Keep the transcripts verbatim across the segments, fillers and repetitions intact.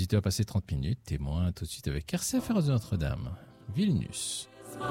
auditeurs, passez trente minutes, témoin tout de suite avec R C F Radio Notre-Dame, Vilnius.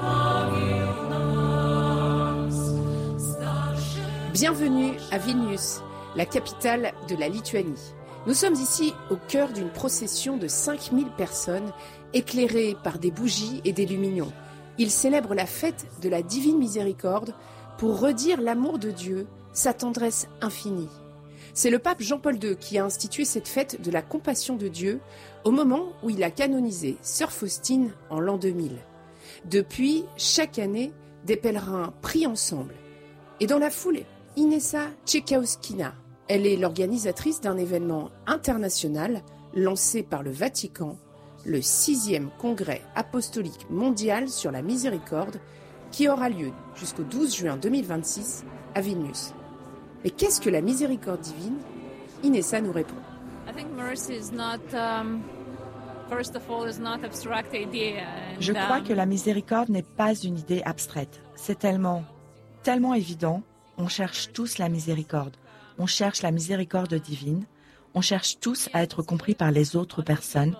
Bienvenue à Vilnius, la capitale de la Lituanie. Nous sommes ici au cœur d'une procession de cinq mille personnes éclairées par des bougies et des lumignons. Ils célèbrent la fête de la Divine Miséricorde pour redire l'amour de Dieu, sa tendresse infinie. C'est le pape Jean-Paul deux qui a institué cette fête de la compassion de Dieu au moment où il a canonisé Sœur Faustine en l'an deux mille. Depuis, chaque année, des pèlerins prient ensemble. Et dans la foule, Inesa Tchekauskina. Elle est l'organisatrice d'un événement international lancé par le Vatican, le sixième congrès apostolique mondial sur la miséricorde, qui aura lieu jusqu'au douze juin deux mille vingt-six à Vilnius. Mais qu'est-ce que la miséricorde divine ? Inesa nous répond. Je crois que la miséricorde n'est pas une idée abstraite. C'est tellement, tellement évident. On cherche tous la miséricorde. On cherche la miséricorde divine. On cherche tous à être compris par les autres personnes.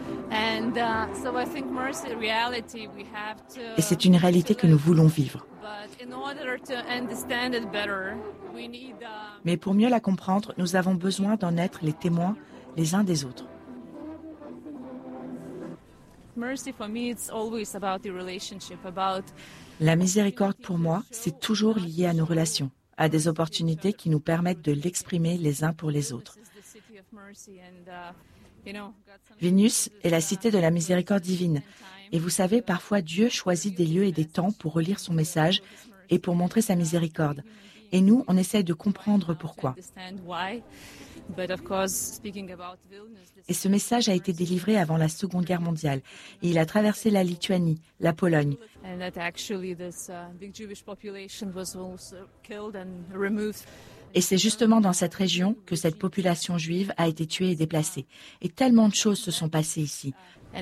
Et c'est une réalité que nous voulons vivre. Mais pour mieux la comprendre, nous avons besoin d'en être les témoins les uns des autres. La miséricorde pour moi, c'est toujours lié à nos relations, à des opportunités qui nous permettent de l'exprimer les uns pour les autres. Vilnius est la cité de la miséricorde divine. Et vous savez, parfois Dieu choisit des lieux et des temps pour relire son message et pour montrer sa miséricorde. Et nous, on essaye de comprendre pourquoi. Et ce message a été délivré avant la Seconde Guerre mondiale. Et il a traversé la Lituanie, la Pologne. Et c'est justement dans cette région que cette population juive a été tuée et déplacée. Et tellement de choses se sont passées ici.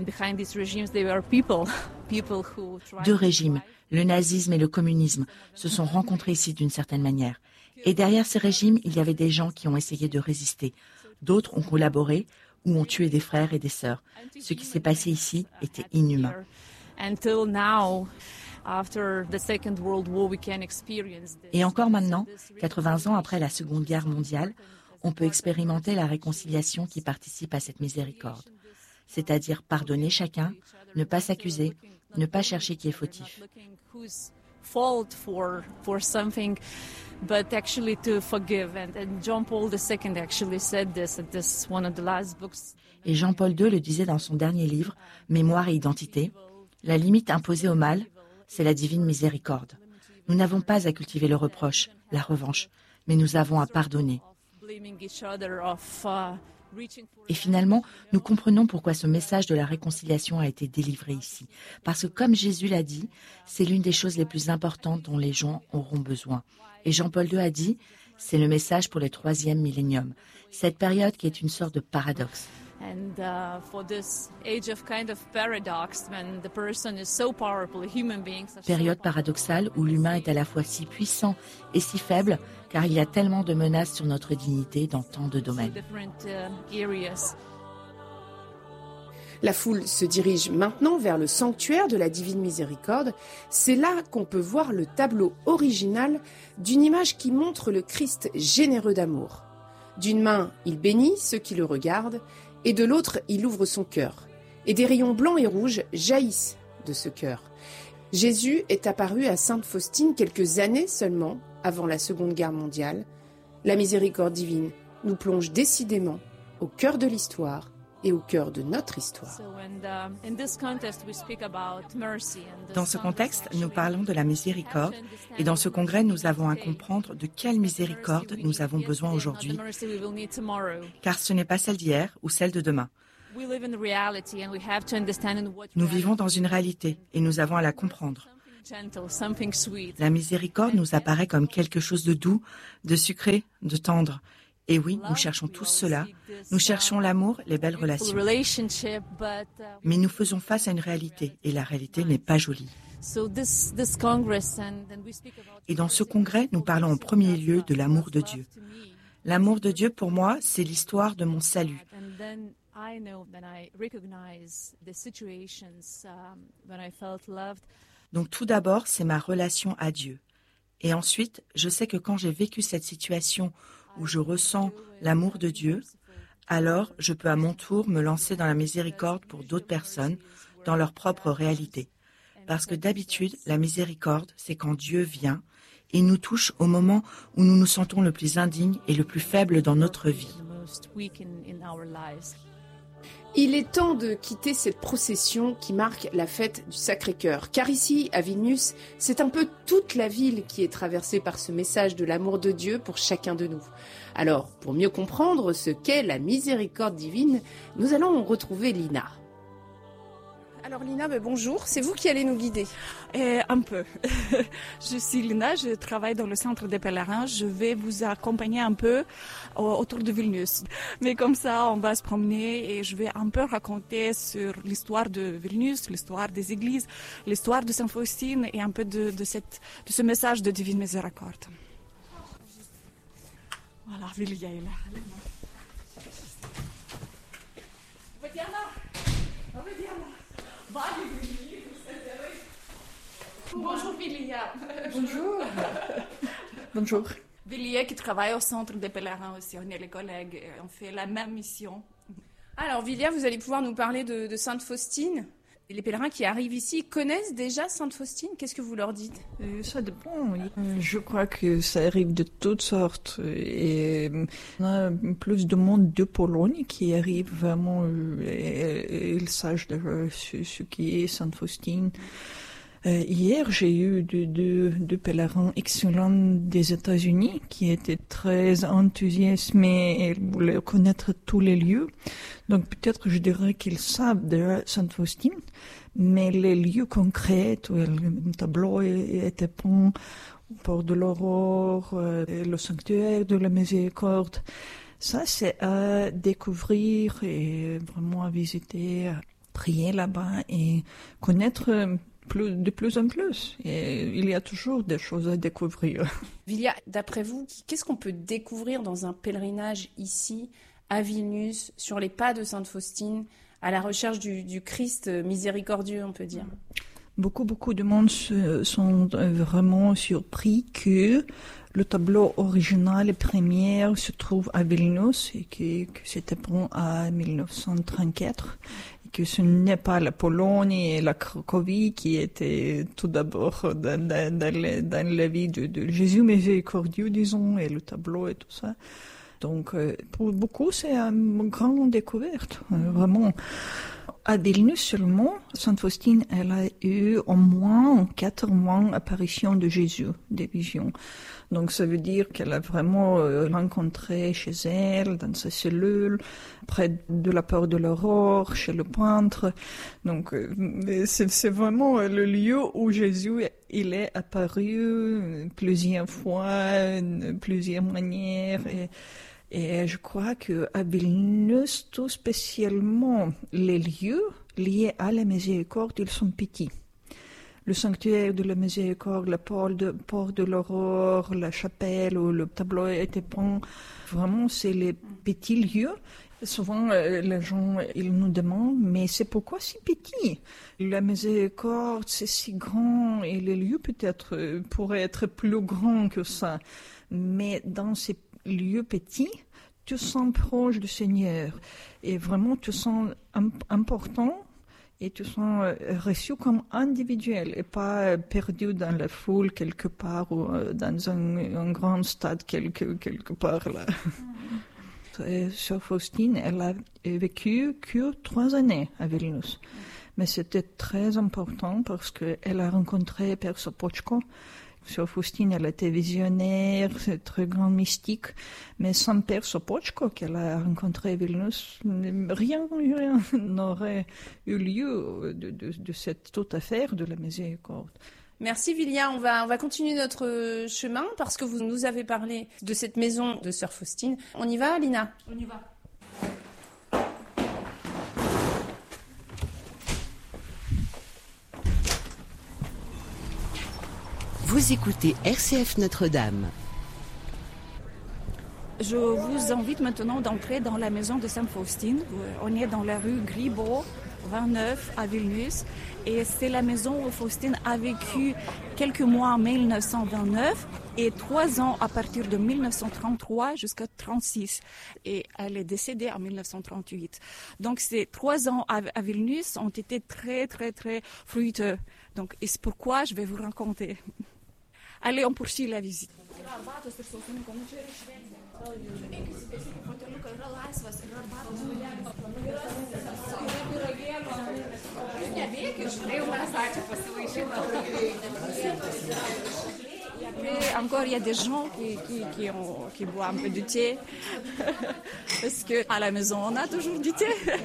Deux régimes, le nazisme et le communisme, se sont rencontrés ici d'une certaine manière. Et derrière ces régimes, il y avait des gens qui ont essayé de résister. D'autres ont collaboré ou ont tué des frères et des sœurs. Ce qui s'est passé ici était inhumain. Et encore maintenant, quatre-vingts ans après la Seconde Guerre mondiale, on peut expérimenter la réconciliation qui participe à cette miséricorde. C'est-à-dire pardonner chacun, ne pas s'accuser, ne pas chercher qui est fautif. Et Jean-Paul deux le disait dans son dernier livre, Mémoire et identité, la limite imposée au mal, c'est la divine miséricorde. Nous n'avons pas à cultiver le reproche, la revanche, mais nous avons à pardonner. Et finalement, nous comprenons pourquoi ce message de la réconciliation a été délivré ici. Parce que comme Jésus l'a dit, c'est l'une des choses les plus importantes dont les gens auront besoin. Et Jean-Paul deux a dit, c'est le message pour le troisième millénium. Cette période qui est une sorte de paradoxe. And uh, for this age of kind of paradox, when the person is so powerful, a human being. Période paradoxale où l'humain est à la fois si puissant et si faible, car il y a tellement de menaces sur notre dignité dans tant de domaines. La foule se dirige maintenant vers le sanctuaire de la Divine Miséricorde. C'est là qu'on peut voir le tableau original d'une image qui montre le Christ généreux d'amour. D'une main, il bénit ceux qui le regardent, et de l'autre, il ouvre son cœur. Et des rayons blancs et rouges jaillissent de ce cœur. Jésus est apparu à Sainte Faustine quelques années seulement avant la Seconde Guerre mondiale. La miséricorde divine nous plonge décidément au cœur de l'histoire et au cœur de notre histoire. Dans ce contexte, nous parlons de la miséricorde et dans ce congrès, nous avons à comprendre de quelle miséricorde nous avons besoin aujourd'hui, car ce n'est pas celle d'hier ou celle de demain. Nous vivons dans une réalité et nous avons à la comprendre. La miséricorde nous apparaît comme quelque chose de doux, de sucré, de tendre. Et oui, nous cherchons tous cela. Nous cherchons l'amour, les belles relations. Mais nous faisons face à une réalité, et la réalité n'est pas jolie. Et dans ce congrès, nous parlons en premier lieu de l'amour de Dieu. L'amour de Dieu, pour moi, c'est l'histoire de mon salut. then I know that I recognize the situations um, when I felt loved. Donc tout d'abord, c'est ma relation à Dieu. Et ensuite, je sais que quand j'ai vécu cette situation où je ressens l'amour de Dieu, alors je peux à mon tour me lancer dans la miséricorde pour d'autres personnes, dans leur propre réalité. Parce que d'habitude, la miséricorde, c'est quand Dieu vient et nous touche au moment où nous nous sentons le plus indignes et le plus faibles dans notre vie. Il est temps de quitter cette procession qui marque la fête du Sacré-Cœur. Car ici, à Vilnius, c'est un peu toute la ville qui est traversée par ce message de l'amour de Dieu pour chacun de nous. Alors, pour mieux comprendre ce qu'est la miséricorde divine, nous allons retrouver Lina. Alors Lina, ben bonjour, c'est vous qui allez nous guider. Et un peu. Je suis Lina, je travaille dans le centre des pèlerins. Je vais vous accompagner un peu autour de Vilnius. Mais comme ça, on va se promener et je vais un peu raconter sur l'histoire de Vilnius, l'histoire des églises, l'histoire de Sainte-Faustine et un peu de, de, cette, de ce message de Divine Miséricorde. Voilà, Vilja est là. Bonjour Vilja. Bonjour. Bonjour. Vilja qui travaille au centre des pèlerins aussi, on est les collègues, et on fait la même mission. Alors Vilja, vous allez pouvoir nous parler de, de Sainte Faustine. Les pèlerins qui arrivent ici connaissent déjà Sainte Faustine. Qu'est-ce que vous leur dites ? euh, Ça dépend, oui. Je crois que ça arrive de toutes sortes. Et on a plus de monde de Pologne qui arrive vraiment, et, et ils savent ce, ce qui est Sainte Faustine. Euh, hier, j'ai eu deux, deux, deux pèlerins excellents des États-Unis qui étaient très enthousiasmés et voulaient connaître tous les lieux. Donc peut-être je dirais qu'ils savent de Sainte Faustine, mais les lieux concrets où le tableau était peint, au port de l'Aurore, euh, le sanctuaire de la Miséricorde, ça c'est à découvrir et vraiment à visiter, à prier là-bas et connaître Plus, de plus en plus. Et il y a toujours des choses à découvrir. Vilja, d'après vous, qu'est-ce qu'on peut découvrir dans un pèlerinage ici, à Vilnius, sur les pas de Sainte Faustine, à la recherche du, du Christ miséricordieux, on peut dire ? Beaucoup, beaucoup de monde se, sont vraiment surpris que le tableau original et premier se trouve à Vilnius et que, que c'était bon à dix-neuf cent trente-quatre. Que ce n'est pas la Pologne et la Cracovie qui étaient tout d'abord dans, dans, dans, le, dans la vie de, de Jésus miséricordieux, disons, et le tableau et tout ça. Donc, pour beaucoup, c'est une grande découverte, vraiment. À Vilnius seulement, Sainte Faustine, elle a eu au moins quatre mois apparition de Jésus, des visions. Donc ça veut dire qu'elle a vraiment rencontré chez elle, dans sa cellule, près de la porte de l'Aurore, chez le peintre. Donc c'est, c'est vraiment le lieu où Jésus il est apparu plusieurs fois, plusieurs manières. Et, Et je crois qu'à Vilnius, tout spécialement, les lieux liés à la miséricorde, ils sont petits. Le sanctuaire de la miséricorde, la porte de, porte de l'Aurore, la chapelle où le tableau a été peint, vraiment, c'est les petits lieux. Souvent, les gens, ils nous demandent, mais c'est pourquoi si petit? La miséricorde, c'est si grand, et les lieux peut-être pourraient être plus grands que ça. Mais dans ces lieu petit, tu te sens proche du Seigneur et vraiment tu te sens important et tu te sens reçu comme individuel et pas perdu dans la foule quelque part ou dans un, un grand stade quelque, quelque part là. Mm-hmm. Sœur Faustine, elle a vécu que trois années à Vilnius, mais c'était très important parce qu'elle a rencontré Père Sopoćko. Sœur Faustine, elle était visionnaire, c'est très grand mystique, mais sans Père Sopoćko qu'elle a rencontré à Vilnius, rien, rien n'aurait eu lieu de, de, de cette toute affaire de la miséricorde. Merci Vilja, on va, on va continuer notre chemin parce que vous nous avez parlé de cette maison de Sœur Faustine. On y va, Lina ? On y va. Vous écoutez R C F Notre-Dame. Je vous invite maintenant d'entrer dans la maison de Sainte Faustine. On est dans la rue Gribaud, vingt-neuf à Vilnius. Et c'est la maison où Faustine a vécu quelques mois en mille neuf cent vingt-neuf et trois ans à partir de mille neuf cent trente-trois jusqu'à trente-six. Et elle est décédée en mille neuf cent trente-huit. Donc ces trois ans à, à Vilnius ont été très, très, très fructueux. Donc, et c'est pourquoi je vais vous raconter. Allez, on poursuit la visite. Et après, encore, il y a des gens qui, qui, qui, ont, qui boivent un peu de thé. Parce qu'à la maison, on a toujours du thé.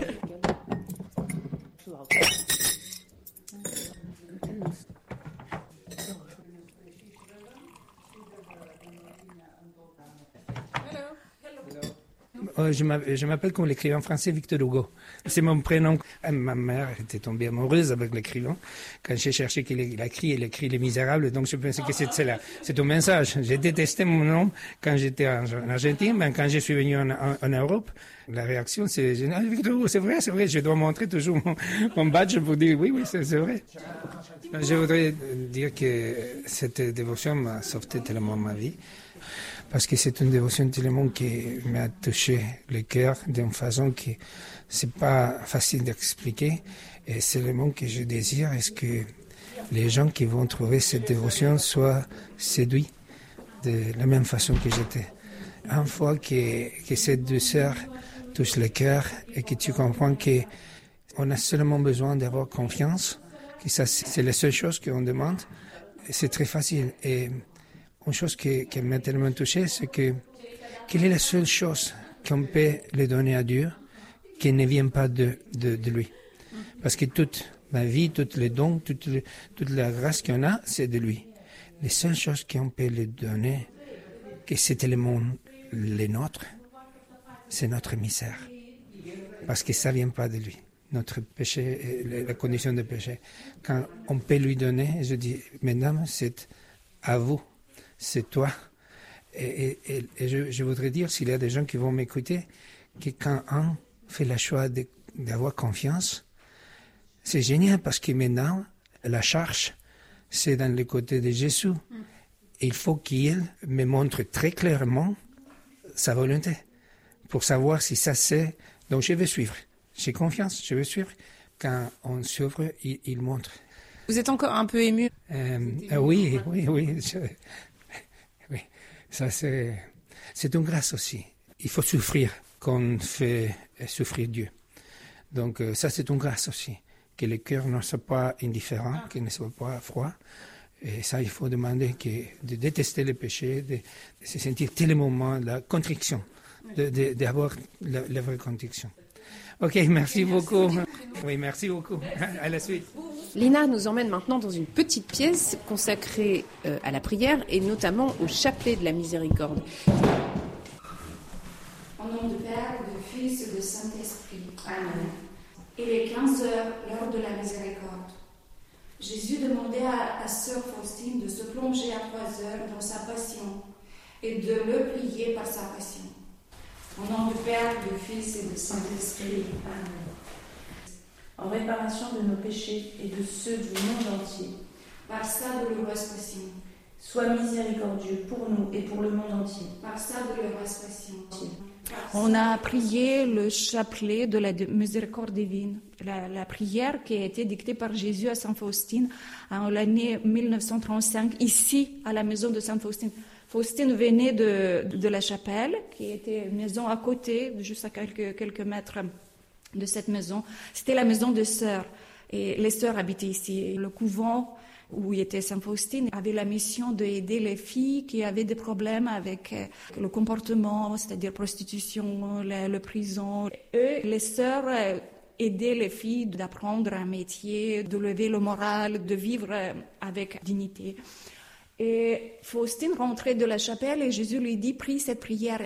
Je m'appelle comme l'écrivain français Victor Hugo. C'est mon prénom. Ma mère était tombée amoureuse avec l'écrivain. Quand j'ai cherché qu'il a écrit, il a écrit Les Misérables, donc je pensais que c'était là. C'est un message. J'ai détesté mon nom quand j'étais en Argentine, mais quand je suis venu en, en, en Europe, la réaction c'est génial. Victor Hugo, c'est vrai, c'est vrai. Je dois montrer toujours mon, mon badge pour dire oui, oui, c'est vrai. Je voudrais dire que cette dévotion m'a sauvé tellement ma vie. Parce que c'est une dévotion tellement qui m'a touché le cœur d'une façon qui c'est pas facile d'expliquer. Et c'est le mot que je désire, est-ce que les gens qui vont trouver cette dévotion soient séduits de la même façon que j'étais. Une fois que, que cette douceur touche le cœur et que tu comprends qu'on a seulement besoin d'avoir confiance, que ça c'est la seule chose qu'on demande, c'est très facile. Et une chose qui, qui m'a tellement touché, c'est que quelle est la seule chose qu'on peut lui donner à Dieu qui ne vient pas de, de, de lui. Parce que toute ma vie, tous les dons, toute, le, toute la grâce qu'on a, c'est de lui. Les seules choses qu'on peut lui donner, que c'était le monde, les nôtres, c'est notre misère. Parce que ça ne vient pas de lui. Notre péché, la condition de péché. Quand on peut lui donner, je dis, mesdames, c'est à vous. C'est toi. Et, et, et je, je voudrais dire, s'il y a des gens qui vont m'écouter, que quand on fait le choix de, d'avoir confiance, c'est génial parce que maintenant, la charge, c'est dans le côté de Jésus. Mm. Il faut qu'il me montre très clairement sa volonté pour savoir si ça c'est. Donc je vais suivre. J'ai confiance, je vais suivre. Quand on s'ouvre, il, il montre. Vous êtes encore un peu ému? euh, euh, Oui, oui, oui. Je, Oui, ça c'est, c'est une grâce aussi. Il faut souffrir qu'on fait souffrir Dieu. Donc ça c'est une grâce aussi. Que le cœur ne soit pas indifférent, qu'il ne soit pas froid. Et ça il faut demander que, de détester le péché, de, de se sentir tellement la contrition, de, de, d'avoir la, la vraie contrition. Ok, merci beaucoup. Oui, merci beaucoup. À la suite. Lina nous emmène maintenant dans une petite pièce consacrée euh, à la prière et notamment au chapelet de la miséricorde. Au nom du Père, du Fils et du Saint-Esprit. Amen. Il est quinze heures, l'heure de la miséricorde. Jésus demandait à, à sœur Faustine de se plonger à trois heures dans sa passion et de le prier par sa passion. Au nom du Père, du Fils et du Saint-Esprit. Amen. En réparation de nos péchés et de ceux du monde entier. Par sa douloureuse passion. Sois miséricordieux pour nous et pour le monde entier. Par sa douloureuse passion. On a prié le chapelet de la miséricorde divine, la, la prière qui a été dictée par Jésus à Sainte Faustine en l'année mille neuf cent trente-cinq, ici, à la maison de Sainte Faustine. Faustine venait de, de la chapelle, qui était une maison à côté, juste à quelques, quelques mètres de cette maison. C'était la maison des sœurs. Et les sœurs habitaient ici. Le couvent où était Sainte Faustine avait la mission d'aider les filles qui avaient des problèmes avec le comportement, c'est-à-dire prostitution, le, le prison. Eux, les sœurs aidaient les filles d'apprendre un métier, de lever le moral, de vivre avec dignité. Et Faustine rentrait de la chapelle et Jésus lui dit, prie cette prière.